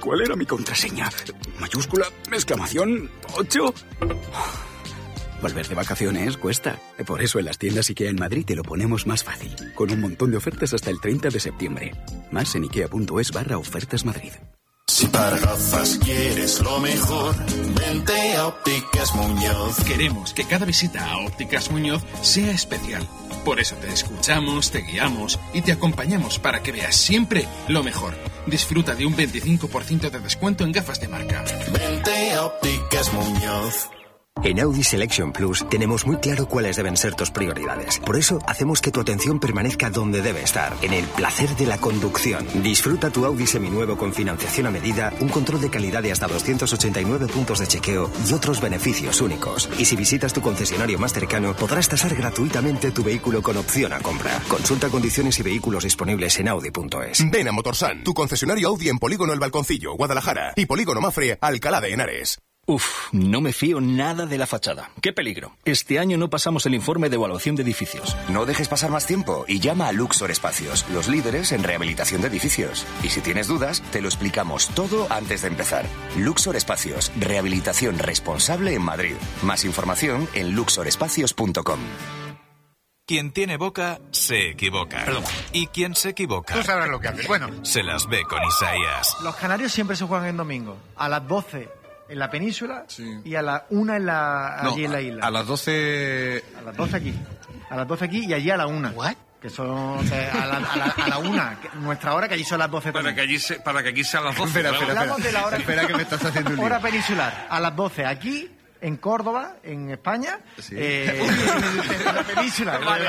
¿Cuál era mi contraseña? ¿Mayúscula? ¿Exclamación? ¿8? Volver de vacaciones cuesta. Por eso en las tiendas IKEA en Madrid te lo ponemos más fácil. Con un montón de ofertas hasta el 30 de septiembre. Más en ikea.es/ofertas Madrid. Si para gafas quieres lo mejor, vente a Ópticas Muñoz. Queremos que cada visita a Ópticas Muñoz sea especial. Por eso te escuchamos, te guiamos y te acompañamos para que veas siempre lo mejor. Disfruta de un 25% de descuento en gafas de marca. Vente a Ópticas Muñoz. En Audi Selection Plus tenemos muy claro cuáles deben ser tus prioridades. Por eso hacemos que tu atención permanezca donde debe estar, en el placer de la conducción. Disfruta tu Audi seminuevo con financiación a medida, un control de calidad de hasta 289 puntos de chequeo y otros beneficios únicos. Y si visitas tu concesionario más cercano, podrás tasar gratuitamente tu vehículo con opción a compra. Consulta condiciones y vehículos disponibles en Audi.es. Ven a Motorsan, tu concesionario Audi en Polígono El Balconcillo, Guadalajara, y Polígono Mafre, Alcalá de Henares. No me fío nada de la fachada. ¡Qué peligro! Este año no pasamos el informe de evaluación de edificios. No dejes pasar más tiempo y llama a Luxor Espacios, los líderes en rehabilitación de edificios. Y si tienes dudas, te lo explicamos todo antes de empezar. Luxor Espacios, rehabilitación responsable en Madrid. Más información en luxorespacios.com. Quien tiene boca, se equivoca. Perdón. Y quien se equivoca... Tú sabrás lo que haces. Bueno. Se las ve con Isaías. Los canarios siempre se juegan en domingo. A las 12 en la península y a las 1 allí en la isla. A las 12... A las 12 aquí. A las 12 aquí y allí a la 1. ¿What? Que son a la 1. Nuestra hora, que allí son las 12 para que aquí sean las 12. Espera que me estás haciendo un lío. Hora peninsular. A las 12 aquí, en Córdoba, en España. Sí. En la península. Vale.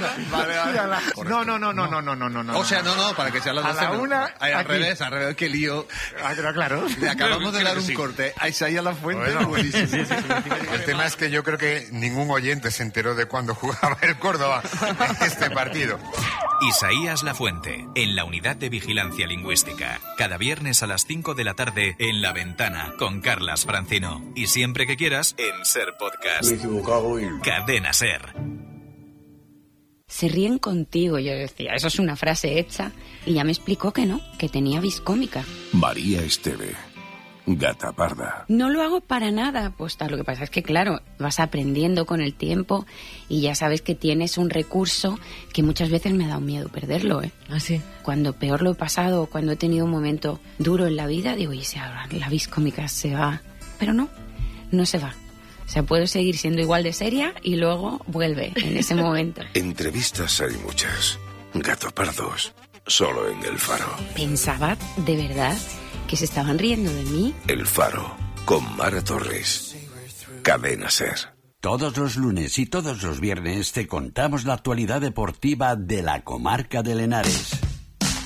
No. O sea, no, para que sean las 12. A la 1 al revés, qué lío. Claro. Le acabamos de dar un corte a Isaías La Fuente. Buenísimo. Sí. El tema es que yo creo que ningún oyente se enteró de cuándo jugaba el Córdoba en este partido. Isaías La Fuente, en la Unidad de Vigilancia Lingüística. Cada viernes a las 5 de la tarde en La Ventana, con Carlas Francino. Y siempre que quieras, en Ser Podcast. Me he equivocado y... Cadena Ser. Se ríen contigo, yo decía, eso es una frase hecha. Y ya me explicó que no, que tenía vis cómica. María Esteve, gata parda. No lo hago para nada, pues tal. Lo que pasa es que, claro, vas aprendiendo con el tiempo y ya sabes que tienes un recurso que muchas veces me ha dado miedo perderlo, ¿eh? ¿Ah, sí? Cuando peor lo he pasado, cuando he tenido un momento duro en la vida, digo, y si ahora la vis cómica se va. Pero no se va. O sea, puedo seguir siendo igual de seria y luego vuelve en ese momento. Entrevistas hay muchas. Gato pardos, solo en El Faro. Pensaba, de verdad, que se estaban riendo de mí. El Faro, con Mara Torres. Cadena Ser. Todos los lunes y todos los viernes te contamos la actualidad deportiva de la comarca de Henares.